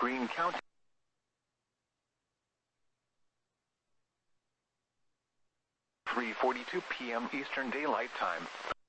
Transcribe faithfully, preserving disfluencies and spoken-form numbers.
Greene County. three forty-two p m Eastern Daylight Time.